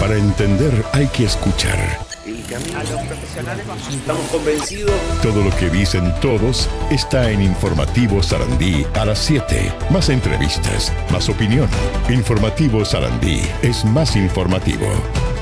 Para entender hay que escuchar. A los profesionales estamos convencidos. Todo lo que dicen todos está en Informativo Sarandí a las 7. Más entrevistas, más opinión. Informativo Sarandí es más informativo.